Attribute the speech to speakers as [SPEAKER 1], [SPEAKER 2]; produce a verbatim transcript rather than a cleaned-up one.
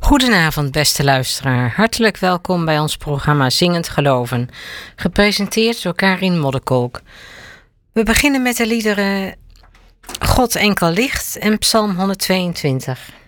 [SPEAKER 1] Goedenavond, beste luisteraar. Hartelijk welkom bij ons programma Zingend Geloven, gepresenteerd door Karin Modderkolk. We beginnen met de liederen God enkel licht en Psalm honderdtweeëntwintig.